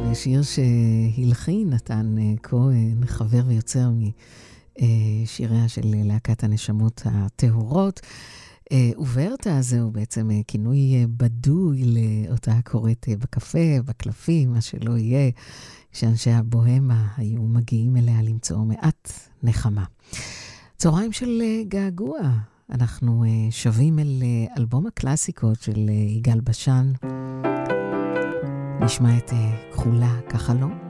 שיר שהלחין נתן כהן, חבר ויוצר משיריה של להקת הנשמות הטהורות. וברטה זהו בעצם כינוי בדוי לאותה קוראת בקפה, בקלפים, מה שלא יהיה, שאנשי הבוהמה היו מגיעים אליה למצוא מעט נחמה. צהריים של געגוע, אנחנו שווים אל אלבום הקלאסיקות של יגאל בשן. נשמע את כחולה כחלום.